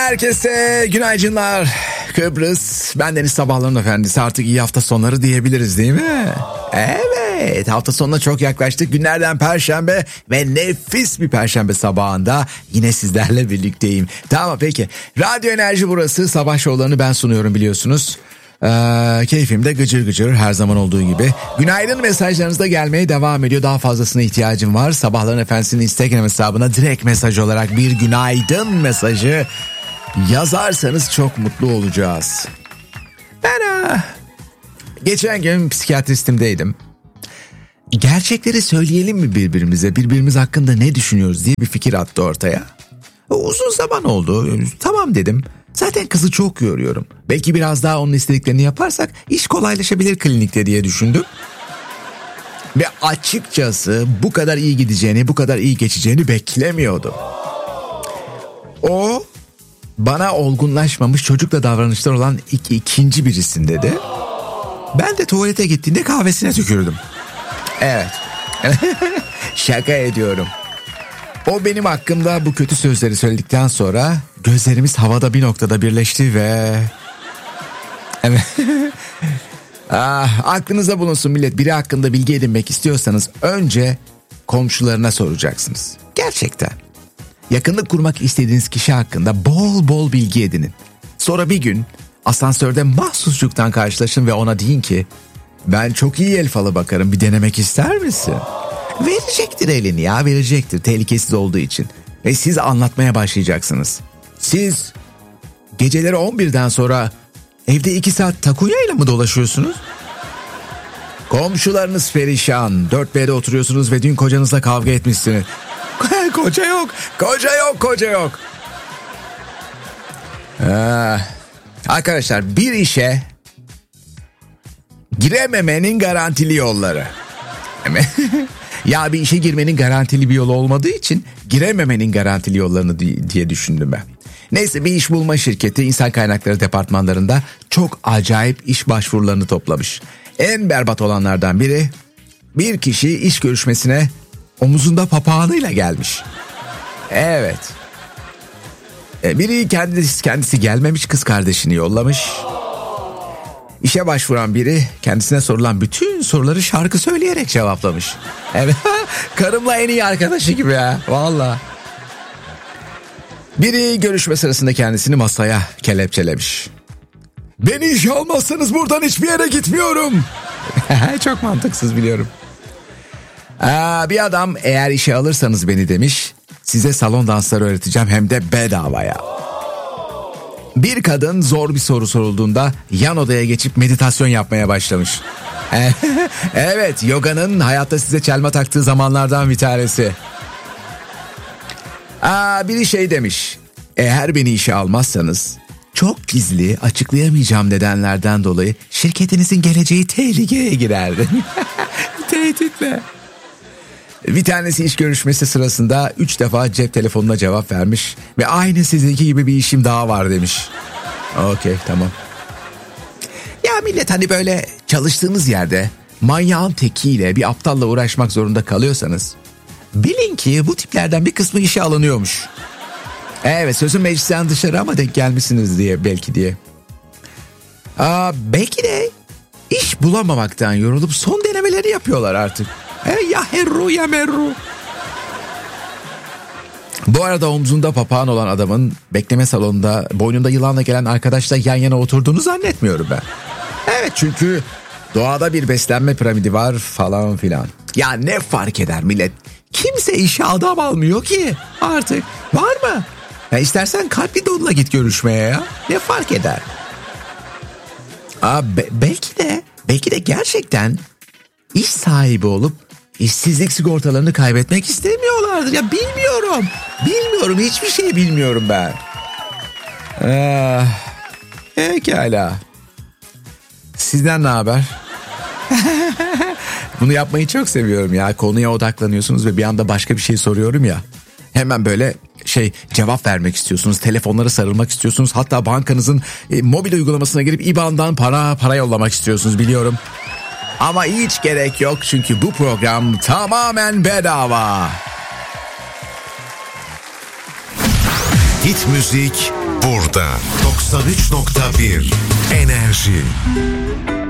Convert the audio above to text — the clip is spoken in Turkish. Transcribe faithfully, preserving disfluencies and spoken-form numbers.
Herkese günaydınlar. Kıbrıs, bendeniz sabahların efendisi. Artık iyi hafta sonları diyebiliriz değil mi? Evet, hafta sonuna çok yaklaştık. Günlerden Perşembe ve nefis bir Perşembe sabahında yine sizlerle birlikteyim. Tamam, peki. Radyo Enerji burası. Sabah şovlarını ben sunuyorum, biliyorsunuz. Ee, keyfim de gıcır gıcır her zaman olduğu gibi. Günaydın mesajlarınız da gelmeye devam ediyor. Daha fazlasına ihtiyacım var. Sabahların Efendisi'nin Instagram hesabına direkt mesaj olarak bir günaydın mesajı yazarsanız çok mutlu olacağız. Ben ha, geçen gün psikiyatristimdeydim. Gerçekleri söyleyelim mi birbirimize? Birbirimiz hakkında ne düşünüyoruz diye bir fikir attı ortaya. Uzun zaman oldu. Tamam dedim. Zaten kızı çok yoruyorum. Belki biraz daha onun istediklerini yaparsak iş kolaylaşabilir klinikte diye düşündüm. Ve açıkçası bu kadar iyi gideceğini, bu kadar iyi geçeceğini beklemiyordum. O bana olgunlaşmamış çocukla davranışlar olan iki, ikinci birisin dedi. Ben de tuvalete gittiğinde kahvesine tükürdüm. Evet. Şaka ediyorum. O benim hakkımda bu kötü sözleri söyledikten sonra gözlerimiz havada bir noktada birleşti ve... Evet. ah, aklınıza bulunsun millet. Biri hakkında bilgi edinmek istiyorsanız önce komşularına soracaksınız. Gerçekten. Yakınlık kurmak istediğiniz kişi hakkında bol bol bilgi edinin. Sonra bir gün asansörde mahsusçuktan karşılaşın ve ona deyin ki ben çok iyi el falı bakarım, bir denemek ister misin? Verecektir elini ya, verecektir, tehlikesiz olduğu için. Ve siz anlatmaya başlayacaksınız. Siz geceleri on birden sonra evde iki saat takunya ile mi dolaşıyorsunuz? Komşularınız perişan. dört B'de oturuyorsunuz ve dün kocanızla kavga etmişsiniz. Koca yok, koca yok, koca yok. Ee, arkadaşlar, bir işe girememenin garantili yolları. Ya bir işe girmenin garantili bir yolu olmadığı için girememenin garantili yollarını diye düşündüm ben. Neyse, bir iş bulma şirketi insan kaynakları departmanlarında çok acayip iş başvurularını toplamış. En berbat olanlardan biri, bir kişi iş görüşmesine omuzunda papağanıyla gelmiş. Evet. Biri kendisi, kendisi gelmemiş, kız kardeşini yollamış. İşe başvuran biri kendisine sorulan bütün soruları şarkı söyleyerek cevaplamış. Evet. Karımla en iyi arkadaşı gibi ya. Vallahi. Biri görüşme sırasında kendisini masaya kelepçelemiş. Beni işe almazsanız buradan hiçbir yere gitmiyorum. Çok mantıksız, biliyorum. Aa, bir adam eğer işe alırsanız beni demiş, size salon dansları öğreteceğim hem de bedavaya. Bir kadın zor bir soru sorulduğunda yan odaya geçip meditasyon yapmaya başlamış. Evet, yoganın hayatta size çelme taktığı zamanlardan bir tanesi. Aa, biri şey demiş, eğer beni işe almazsanız çok gizli, açıklayamayacağım nedenlerden dolayı şirketinizin geleceği tehlikeye girerdi. Tehditle. Bir tanesi iş görüşmesi sırasında üç defa cep telefonuna cevap vermiş ve aynı sizinki gibi bir işim daha var demiş. Okey, tamam. Ya millet, hani böyle çalıştığınız yerde manyağın tekiyle bir aptalla uğraşmak zorunda kalıyorsanız bilin ki bu tiplerden bir kısmı işe alınıyormuş. Evet, sözüm meclisten dışarı ama denk gelmişsiniz diye, belki diye. Aa, belki de iş bulamamaktan yorulup son denemeleri yapıyorlar artık. He, ya herru ya merru. Bu arada omzunda papağan olan adamın bekleme salonunda boynunda yılanla gelen arkadaşla yan yana oturduğunu zannetmiyorum ben. Evet, çünkü doğada bir beslenme piramidi var falan filan. Ya ne fark eder millet? Kimse işe adam almıyor ki artık. Var mı? Ya istersen kalpli donla git görüşmeye ya. Ne fark eder? Aa, be- belki de belki de gerçekten iş sahibi olup işsizlik sigortalarını kaybetmek istemiyorlardır. Ya bilmiyorum. Bilmiyorum. Hiçbir şey bilmiyorum ben. Ee, pekala. Sizden ne haber? Bunu yapmayı çok seviyorum ya. Konuya odaklanıyorsunuz ve bir anda başka bir şey soruyorum ya. Hemen böyle şey cevap vermek istiyorsunuz. Telefonlara sarılmak istiyorsunuz. Hatta bankanızın e, mobil uygulamasına girip İ B A N'dan para para yollamak istiyorsunuz, biliyorum. Ama hiç gerek yok çünkü bu program tamamen bedava. hit müzik burada. doksan üç nokta bir Enerji.